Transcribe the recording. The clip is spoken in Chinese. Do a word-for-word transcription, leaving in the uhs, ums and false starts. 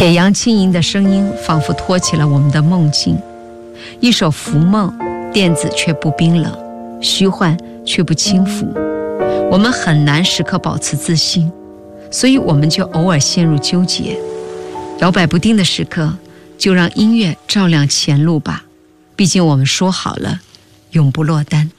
北洋轻盈的声音仿佛托起了我们的梦境，一首浮梦，电子却不冰冷，虚幻却不轻浮。我们很难时刻保持自信，所以我们就偶尔陷入纠结。摇摆不定的时刻，就让音乐照亮前路吧。毕竟我们说好了，永不落单。